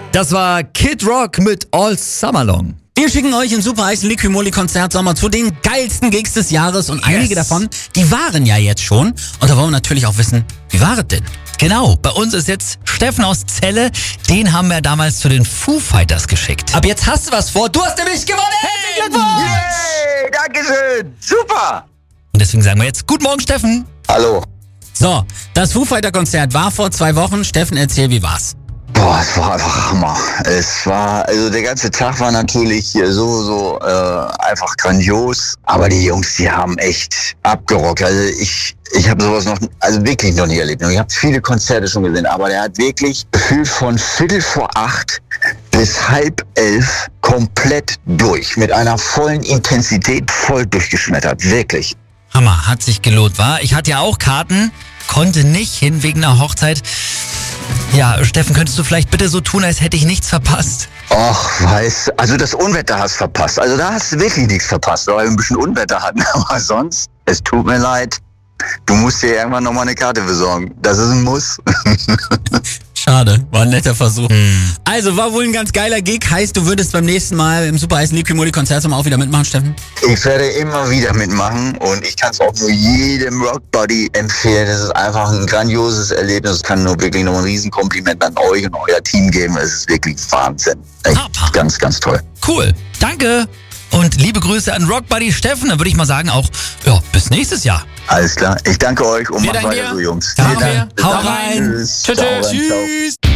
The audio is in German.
Das war Kid Rock mit All Summer Long. Wir schicken euch ein super heißen Liquimoli-Konzert Sommer zu den geilsten Gigs des Jahres und einige davon, die waren ja jetzt schon. Und da wollen wir natürlich auch wissen, wie war es denn? Genau, bei uns ist jetzt Steffen aus Celle. Den haben wir damals zu den Foo Fighters geschickt. Ab jetzt hast du was vor. Du hast nämlich gewonnen. Herzlichen Glückwunsch! Yay, Dankeschön. Super. Und deswegen sagen wir jetzt Guten Morgen, Steffen. Hallo. So, das Foo Fighter-Konzert war vor 2 Wochen. Steffen, erzähl, wie war's? Boah, es war einfach Hammer. Also der ganze Tag war natürlich so einfach grandios. Aber die Jungs, die haben echt abgerockt. Also ich habe sowas wirklich noch nie erlebt. Ich habe viele Konzerte schon gesehen, aber der hat wirklich gefühlt von 7:45 bis 10:30 komplett durch. Mit einer vollen Intensität voll durchgeschmettert. Wirklich. Hammer, hat sich gelohnt, war. Ich hatte ja auch Karten, konnte nicht hin wegen der Hochzeit. Ja, Steffen, könntest du vielleicht bitte so tun, als hätte ich nichts verpasst? Och, also das Unwetter hast verpasst. Also da hast du wirklich nichts verpasst, weil wir ein bisschen Unwetter hatten. Aber sonst, es tut mir leid, du musst dir irgendwann nochmal eine Karte besorgen. Das ist ein Muss. Schade, war ein netter Versuch. Also, war wohl ein ganz geiler Gig. Heißt, du würdest beim nächsten Mal im super heißen Liquimoli-Konzert auch wieder mitmachen, Steffen? Ich werde immer wieder mitmachen und ich kann es auch nur jedem Rockbuddy empfehlen. Es ist einfach ein grandioses Erlebnis. Ich kann nur wirklich noch ein Riesenkompliment an euch und euer Team geben. Es ist wirklich Wahnsinn. Echt ganz, ganz toll. Cool, danke. Und liebe Grüße an Rockbuddy Steffen. Dann würde ich mal sagen auch, ja, bis nächstes Jahr. Alles klar. Ich danke euch und Wir macht danken weiter dir. so, Jungs. Danke. Vielen Dank. Hau Bis dann. rein. Tschüss. Tschüss. Ciao. Tschüss.